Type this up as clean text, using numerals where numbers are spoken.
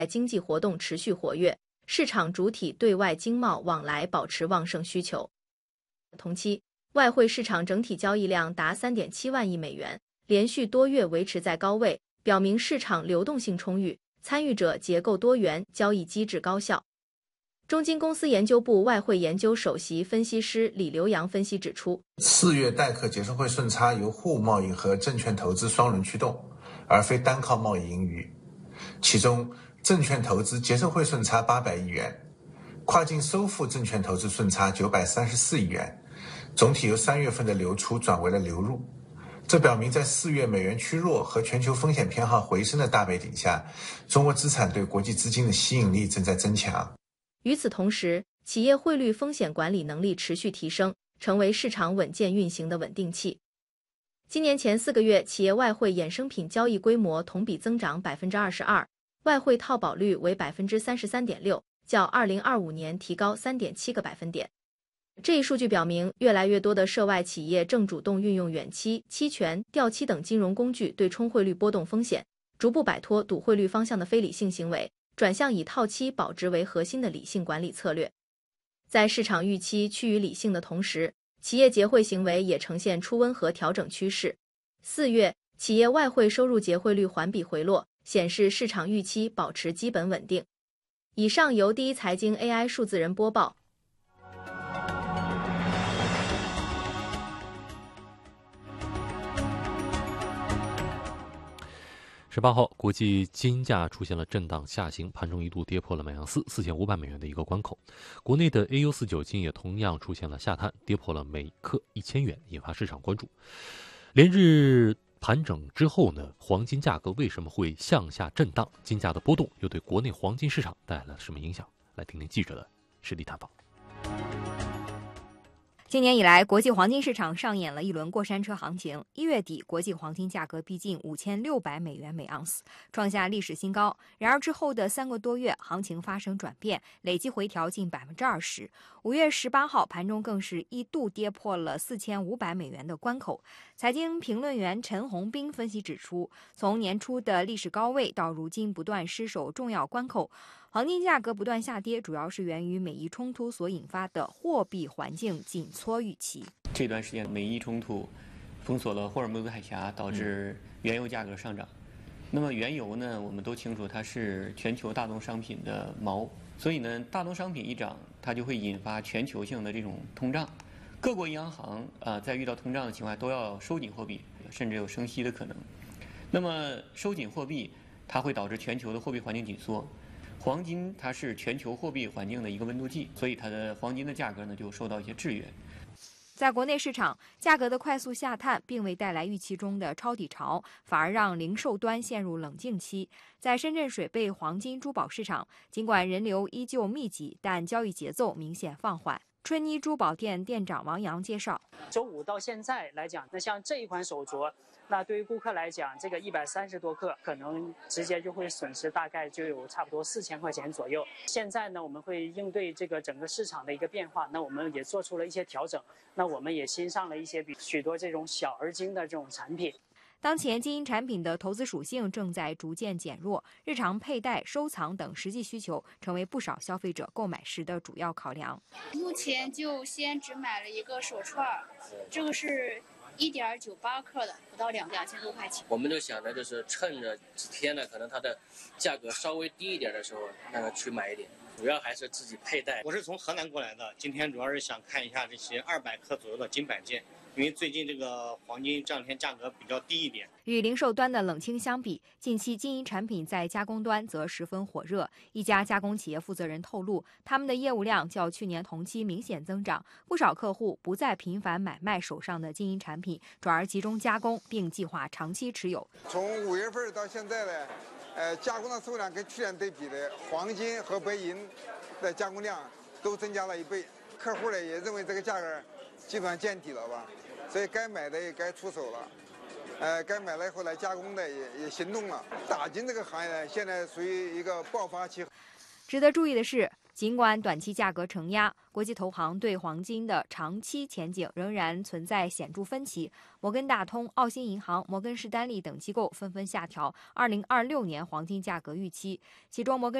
经济活动持续活跃，市场主体对外经贸往来保持旺盛需求。同期，外汇市场整体交易量达 3.7 万亿美元，连续多月维持在高位，表明市场流动性充裕，参与者结构多元，交易机制高效。中金公司研究部外汇研究首席分析师李刘洋分析指出 ，4月待客结售汇顺差由货物贸易和证券投资双轮驱动，而非单靠贸易盈余。其中，证券投资结售汇顺差800亿元，跨境收付证券投资顺差934亿元，总体由3月份的流出转为了流入。这表明在4月美元趋弱和全球风险偏好回升的大背景下，中国资产对国际资金的吸引力正在增强。 与此同时，企业汇率风险管理能力持续提升，成为市场稳健运行的稳定器。今年前4个月，企业外汇衍生品交易规模同比增长 22%， 外汇套保率为 33.6%， 较2025年提高 3.7个百分点。这一数据表明，越来越多的涉外企业正主动运用远期、期权、调期等金融工具对冲汇率波动风险，逐步摆脱赌汇率方向的非理性行为，转向以套期保值为核心的理性管理策略。在市场预期趋于理性的同时，企业结汇行为也呈现出温和调整趋势。4月，企业外汇收入结汇率环比回落，显示市场预期保持基本稳定。以上由第一财经 AI 数字人播报。 18号，国际金价出现了震荡下行，盘中一度跌破了每盎司4500美元的一个关口。国内的 AU49金也同样出现了下探，跌破了每克1000元，引发市场关注。连日盘整之后呢，黄金价格为什么会向下震荡？金价的波动又对国内黄金市场带来了什么影响？来听听记者的实地探访。 今年以来，国际黄金市场上演了一轮过山车行情。1月底，国际黄金价格逼近5600美元每盎司，创下历史新高。然而之后的3个多月，行情发生转变，累计回调近 20%。5月18号，盘中更是一度跌破了4500美元的关口。财经评论员陈宏斌分析指出，从年初的历史高位到如今不断失守重要关口，黄金价格不断下跌，主要是源于美伊冲突所引发的货币环境紧缩预期。 这段时间，美伊冲突封锁了霍尔木兹海峡，导致原油价格上涨。那么原油呢，我们都清楚它是全球大宗商品的锚，所以呢，大宗商品一涨，它就会引发全球性的这种通胀。各国央行在遇到通胀的情况下都要收紧货币，甚至有升息的可能。那么收紧货币，它会导致全球的货币环境紧缩。黄金它是全球货币环境的一个温度计，所以它的黄金的价格呢就受到一些制约。 在国内市场，价格的快速下探并未带来预期中的抄底潮，反而让零售端陷入冷静期。在深圳水贝黄金珠宝市场，尽管人流依旧密集，但交易节奏明显放缓。春妮珠宝店店长王阳介绍， 周五到现在来讲，那像这一款手镯，那对于顾客来讲，这个130多克可能直接就会损失大概就有差不多4000块钱左右。现在呢，我们会应对这个整个市场的一个变化，那我们也做出了一些调整，那我们也新上了一些许多这种小而精的这种产品。 当前金银产品的投资属性正在逐渐减弱，日常佩戴、收藏等实际需求成为不少消费者购买时的主要考量。 目前就先只买了一个手串，这个是1.98克的，不到2000多块钱。 我们就想着就是趁着几天呢，可能它的价格稍微低一点的时候，那个去买一点。主要还是自己佩戴。 我是从河南过来的，今天主要是想看一下这些200克左右的金摆件，因为最近这个黄金这两天价格比较低一点。 与零售端的冷清相比，近期金银产品在加工端则十分火热。一家加工企业负责人透露，他们的业务量较去年同期明显增长，不少客户不再频繁买卖手上的金银产品，转而集中加工，并计划长期持有。 从5月份到现在呢，加工的数量跟去年对比的，黄金和白银的加工量都增加了1倍。客户呢也认为这个价格基本上见底了吧，所以该买的也该出手了，该买了以后来加工的也行动了。打金这个行业呢，现在属于一个爆发期。 值得注意的是， 尽管短期价格承压，国际投行对黄金的长期前景仍然存在显著分歧。摩根大通、澳新银行、摩根士丹利等机构纷纷下调2026年黄金价格预期，其中摩根